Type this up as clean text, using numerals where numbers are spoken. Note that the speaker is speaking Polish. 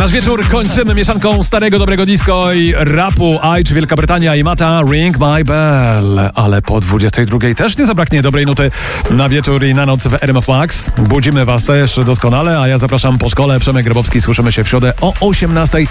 Nasz wieczór kończymy mieszanką starego, dobrego disco i rapu. Aitch, Wielka Brytania i Mata, Ring My Bell. Ale po 22 też nie zabraknie dobrej nuty na wieczór i na noc w RMF Max. Budzimy was też doskonale, a ja zapraszam po szkole. Przemek Grabowski, słyszymy się w środę o 18:00.